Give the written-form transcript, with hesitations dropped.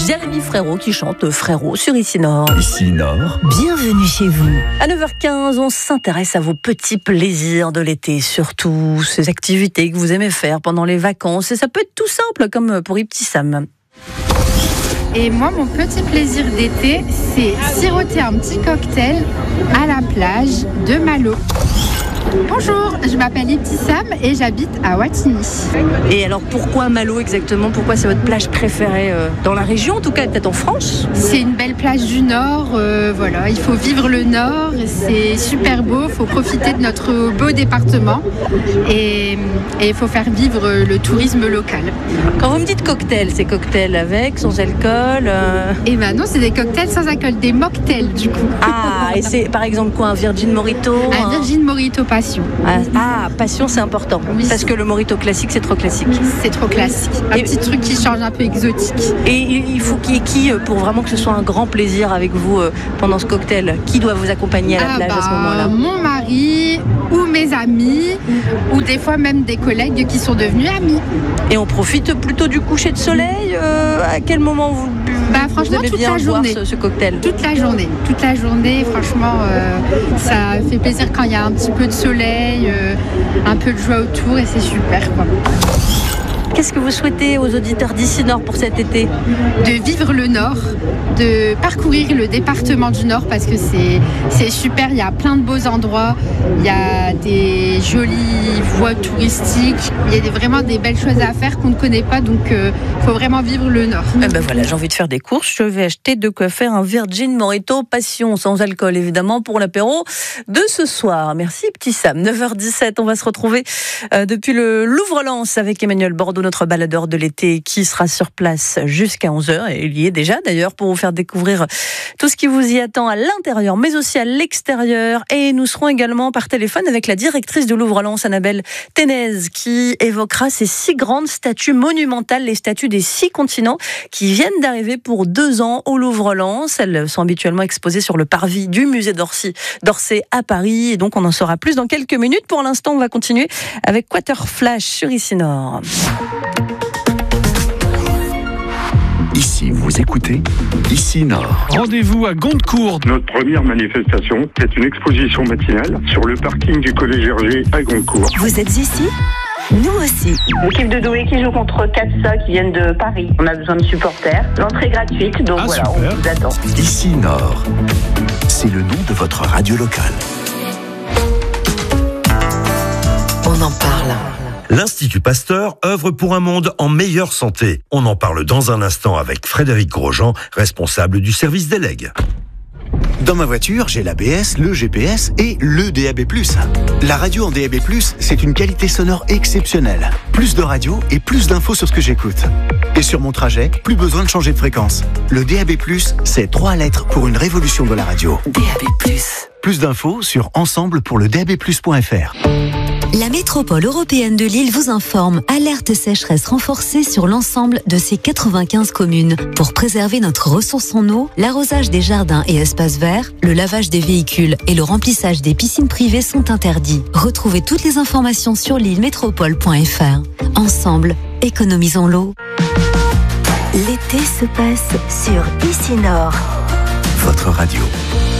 Jérémy Frérot qui chante Frérot sur Ici Nord. Ici Nord. Bienvenue chez vous. À 9h15, on s'intéresse à vos petits plaisirs de l'été, surtout ces activités que vous aimez faire pendant les vacances. Et ça peut être tout simple, comme pour Ibtissam. Et moi, mon petit plaisir d'été, c'est siroter un petit cocktail à la plage de Malo. Bonjour, je m'appelle Ibtissam et j'habite à Wattignies. Et alors pourquoi Malo exactement? Pourquoi c'est votre plage préférée dans la région, en tout cas peut-être en France? C'est une belle plage du Nord, voilà, il faut vivre le Nord, c'est super beau, il faut profiter de notre beau département et il faut faire vivre le tourisme local. Quand vous me dites cocktail, c'est cocktail avec, sans alcool Et ben non, c'est des cocktails sans alcool, des mocktails du coup. Ah, et c'est par exemple quoi, un Virgin Mojito? Un Virgin Mojito Passion. Passion, c'est important. Oui. Parce que le Mojito classique, c'est trop classique. C'est trop classique. Un petit truc qui change un peu exotique. Et il faut qu'il y ait qui pour vraiment que ce soit un grand plaisir avec vous pendant ce cocktail? Qui doit vous accompagner à la plage à ce moment-là? Mon mari ou mes amis ou des fois même des collègues qui sont devenus amis. Et on profite plutôt du coucher de soleil? À quel moment vous franchement, aimez toute bien la journée. boire ce cocktail? Toute la journée, franchement, ça fait plaisir quand il y a un petit peu de soleil, un peu de joie autour et c'est super quoi. Qu'est-ce que vous souhaitez aux auditeurs d'Ici Nord pour cet été? De vivre le Nord, de parcourir le département du Nord parce que c'est super, il y a plein de beaux endroits, il y a des jolies voies touristiques, il y a vraiment des belles choses à faire qu'on ne connaît pas, donc il faut vraiment vivre le Nord. Voilà, j'ai envie de faire des courses, je vais acheter de quoi faire un Virgin Mojito Passion, sans alcool évidemment, pour l'apéro de ce soir. Merci Ibtissam. 9h17, on va se retrouver depuis le Louvre-Lens avec Emmanuel Bordeaux, notre baladeur de l'été qui sera sur place jusqu'à 11h et il y est déjà d'ailleurs pour vous faire découvrir tout ce qui vous y attend à l'intérieur mais aussi à l'extérieur. Et nous serons également par téléphone avec la directrice de Louvre-Lens, Annabelle Ténez, qui évoquera ces 6 grandes statues monumentales, les statues des 6 continents qui viennent d'arriver pour 2 ans au Louvre-Lens. Elles sont habituellement exposées sur le parvis du musée d'Orsay à Paris et donc on en saura plus dans quelques minutes. Pour l'instant, on va continuer avec Quater Flash sur Ici Nord. Ici, vous écoutez Ici Nord. Rendez-vous à Gondecourt. Notre première manifestation, c'est une exposition matinale sur le parking du collège Hergé à Gondecourt. Vous êtes ici? Nous aussi. L'équipe de Douai qui joue contre Katsa qui viennent de Paris. On a besoin de supporters. L'entrée est gratuite, donc voilà, super. on vous attend. Ici Nord. C'est le nom de votre radio locale. On en parle. L'Institut Pasteur œuvre pour un monde en meilleure santé. On en parle dans un instant avec Frédéric Grosjean, responsable du service des legs. Dans ma voiture, j'ai l'ABS, le GPS et le DAB+. La radio en DAB+, c'est une qualité sonore exceptionnelle. Plus de radio et plus d'infos sur ce que j'écoute. Et sur mon trajet, plus besoin de changer de fréquence. Le DAB+, c'est 3 lettres pour une révolution de la radio. DAB+. Plus d'infos sur ensemble-pour-le-DAB+.fr. La métropole européenne de Lille vous informe. Alerte sécheresse renforcée sur l'ensemble de ses 95 communes. Pour préserver notre ressource en eau, l'arrosage des jardins et espaces verts, le lavage des véhicules et le remplissage des piscines privées sont interdits. Retrouvez toutes les informations sur lillemétropole.fr. Ensemble, économisons l'eau. L'été se passe sur Ici Nord. Votre radio.